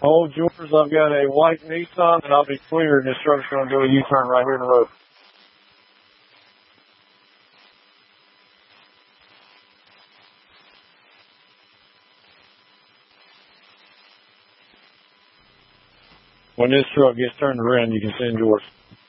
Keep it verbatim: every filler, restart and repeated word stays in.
Hold yours. I've got a white Nissan, and I'll be clear, and this truck's going to do a U-turn right here in the road. When this truck gets turned around, you can send yours.